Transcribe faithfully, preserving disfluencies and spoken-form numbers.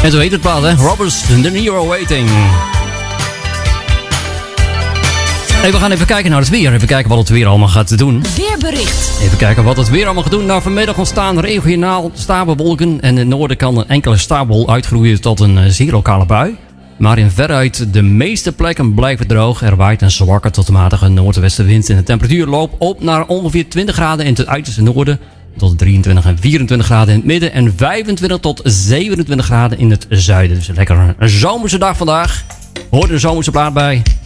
En zo heet het plaat, hè? Robbers, The Nero Waiting. Hey, we gaan even kijken naar het weer. Even kijken wat het weer allemaal gaat doen. Weerbericht. Even kijken wat het weer allemaal gaat doen. Nou, vanmiddag ontstaan regionaal stapelwolken. En in het noorden kan een enkele stapel uitgroeien tot een zeer lokale bui. Maar in veruit de meeste plekken blijft het droog. Er waait een zwakke tot matige noordwestenwind. En de temperatuur loopt op naar ongeveer twintig graden in het uiterste noorden. Tot drieëntwintig en vierentwintig graden in het midden. En vijfentwintig tot zevenentwintig graden in het zuiden. Dus een lekker een zomerse dag vandaag. Hoort er een zomerse plaat bij.